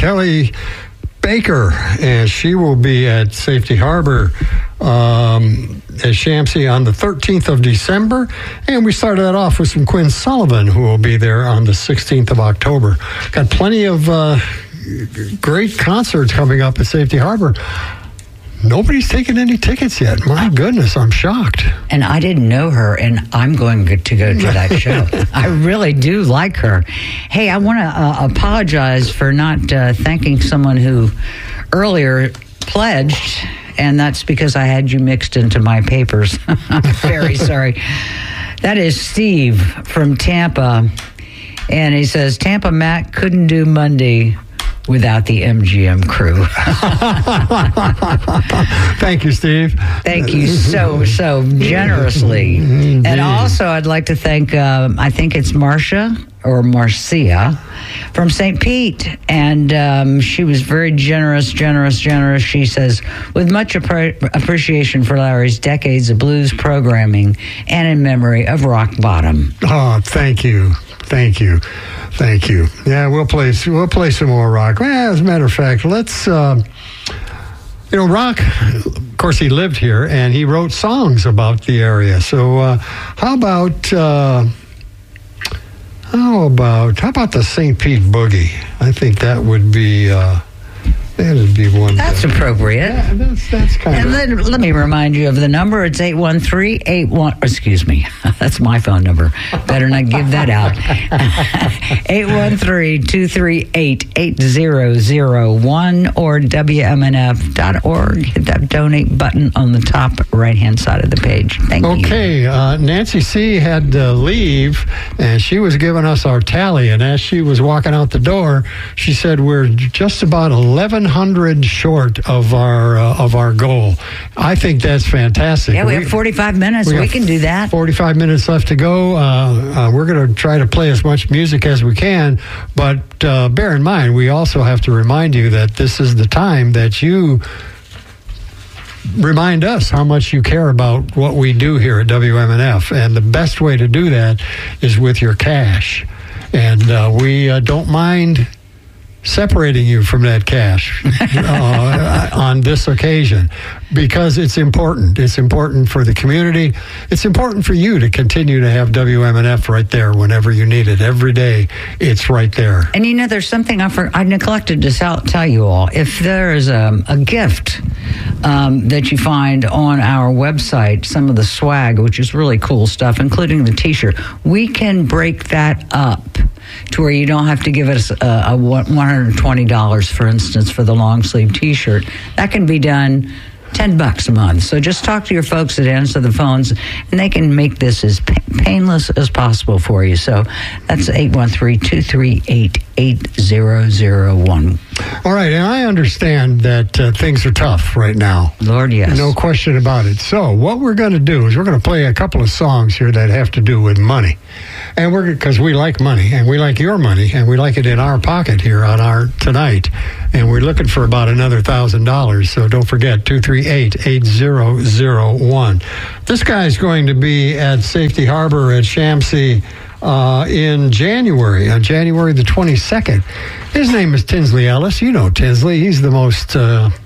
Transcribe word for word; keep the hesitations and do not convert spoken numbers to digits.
Kelly Baker, and she will be at Safety Harbor um, at Shamsi on the thirteenth of December. And we started that off with some Quinn Sullivan, who will be there on the sixteenth of October. Got plenty of uh, great concerts coming up at Safety Harbor. Nobody's taken any tickets yet. My goodness, I'm shocked. And I didn't know her, and I'm going to go to that show. I really do like her. Hey, I want to uh, apologize for not uh, thanking someone who earlier pledged, and that's because I had you mixed into my papers. I'm very sorry. That is Steve from Tampa, and he says, Tampa Mac couldn't do Monday without the M G M crew. Thank you, Steve. Thank you so, so generously. Indeed. And also, I'd like to thank, um, I think it's Marcia or Marcia from Saint Pete. And um, she was very generous, generous, generous. She says, with much appre- appreciation for Larry's decades of blues programming and in memory of Rock Bottom. Oh, thank you. Thank you. Thank you. Yeah, we'll play we'll play some more rock. Well, as a matter of fact, let's, uh, you know, rock, of course, he lived here, and he wrote songs about the area. So uh, how about, uh, how about, how about the Saint Pete Boogie? I think that would be, uh, that would be one. That's that, appropriate. Yeah, that's, that's kind and of. let, let me remind you of the number. It's eight one three, eight one, excuse me, that's my phone number. Better not give that out. eight one three, two three eight, eight zero zero one or W M N F dot org. Hit that donate button on the top right-hand side of the page. Thank okay, you. Okay, uh, Nancy C. had to leave, and she was giving us our tally, and as she was walking out the door, she said, we're just about eleven hundred short of our uh, of our goal. I think that's fantastic. Yeah, we, we have forty-five minutes. We, we can do that. forty-five minutes left to go. Uh, uh, we're going to try to play as much music as we can, but uh, bear in mind, we also have to remind you that this is the time that you remind us how much you care about what we do here at W M N F, and the best way to do that is with your cash. And uh, we uh, don't mind separating you from that cash uh, on this occasion, because it's important. It's important for the community. It's important for you to continue to have W M N F right there whenever you need it. Every day, it's right there. And you know, there's something I, for, I neglected to tell, tell you all. If there is a, a gift um, that you find on our website, some of the swag, which is really cool stuff, including the T-shirt, we can break that up to where you don't have to give us a, a one hundred twenty dollars, for instance, for the long sleeve T-shirt. That can be done ten bucks a month. So just talk to your folks that answer the phones, and they can make this as pa- painless as possible for you. So that's eight one three, two three eight, eight zero zero one. All right, and I understand that uh, things are tough right now. Lord, yes. No question about it. So what we're going to do is we're going to play a couple of songs here that have to do with money. And we're, because we like money, and we like your money, and we like it in our pocket here on our tonight. And we're looking for about another one thousand dollars. So don't forget, two three eight, eight zero zero one. This guy's going to be at Safety Harbor at Shamsi uh, in January, on January the twenty-second. His name is Tinsley Ellis. You know Tinsley. He's the most... Uh,